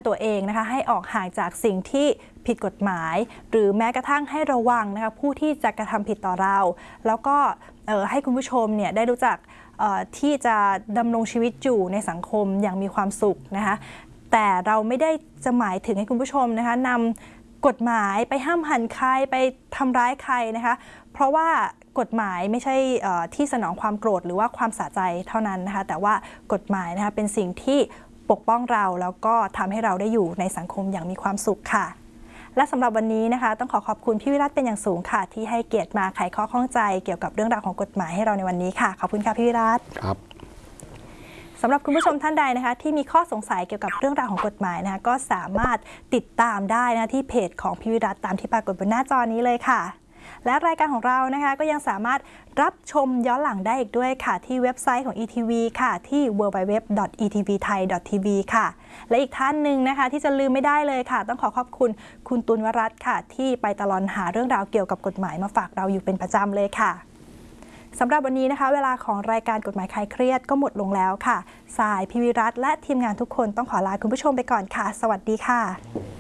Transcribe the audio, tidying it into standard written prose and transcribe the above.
ตัวเองนะคะให้ออกห่างจากสิ่งที่ผิดกฎหมายหรือแม้กระทั่งให้ระวังนะคะผู้ที่จะกระทำผิดต่อเราแล้วก็ให้คุณผู้ชมเนี่ยได้รู้จักที่จะดำรงชีวิตอยู่ในสังคมอย่างมีความสุขนะคะแต่เราไม่ได้จะหมายถึงให้คุณผู้ชมนะคะนำกฎหมายไปห้ามหันใครไปทำร้ายใครนะคะเพราะว่ากฎหมายไม่ใช่ที่สนองความโกรธหรือว่าความสะใจเท่านั้นนะคะแต่ว่ากฎหมายนะคะเป็นสิ่งที่ปกป้องเราแล้วก็ทำให้เราได้อยู่ในสังคมอย่างมีความสุขค่ะและสำหรับวันนี้นะคะต้องขอบคุณพี่วิรัติเป็นอย่างสูงค่ะที่ให้เกียรติมาไขข้อข้องใจเกี่ยวกับเรื่องราวของกฎหมายให้เราในวันนี้ค่ะขอบคุณค่ะพี่วิรัติครับสำหรับคุณผู้ชมท่านใดนะคะที่มีข้อสงสัยเกี่ยวกับเรื่องราวของกฎหมายนะคะก็สามารถติดตามได้นะที่เพจของพี่วิรัติตามที่ปรากฏบนหน้าจอนี้เลยค่ะและรายการของเรานะคะก็ยังสามารถรับชมย้อนหลังได้อีกด้วยค่ะที่เว็บไซต์ของ ETV ค่ะที่ www.etvthai.tv ค่ะและอีกท่านหนึ่งนะคะที่จะลืมไม่ได้เลยค่ะต้องขอบคุณคุณตุลวรัตน์ค่ะที่ไปตลอดหาเรื่องราวเกี่ยวกับกฎหมายมาฝากเราอยู่เป็นประจำเลยค่ะสำหรับวันนี้นะคะเวลาของรายการกฎหมายคลายเครียดก็หมดลงแล้วค่ะสายพี่วิรัติและทีมงานทุกคนต้องขอลาคุณผู้ชมไปก่อนค่ะสวัสดีค่ะ